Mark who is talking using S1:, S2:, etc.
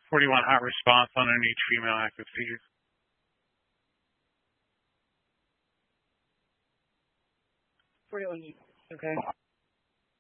S1: 41 hot response on an each female active seizure.
S2: 41. Okay.